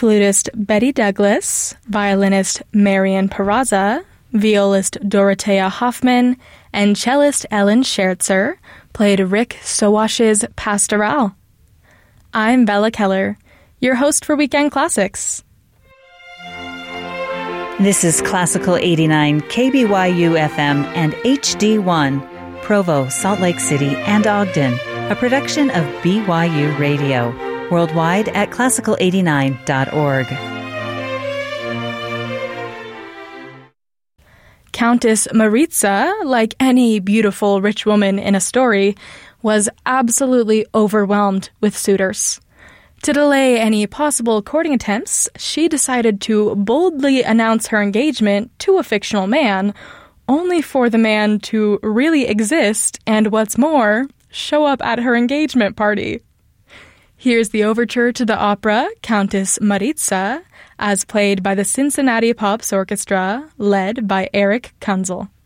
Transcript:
flutist Betty Douglas, violinist Marian Peraza, violist Dorothea Hoffman, and cellist Ellen Schertzer played Rick Sowash's Pastoral. I'm Bella Keller, your host for Weekend Classics. This is Classical 89 KBYU FM and HD1, Provo, Salt Lake City, and Ogden, a production of BYU Radio, worldwide at classical89.org. Countess Maritza, like any beautiful rich woman in a story, was absolutely overwhelmed with suitors. To delay any possible courting attempts, she decided to boldly announce her engagement to a fictional man, only for the man to really exist and, what's more, show up at her engagement party. Here's the overture to the opera Countess Maritza, as played by the Cincinnati Pops Orchestra, led by Eric Kunzel.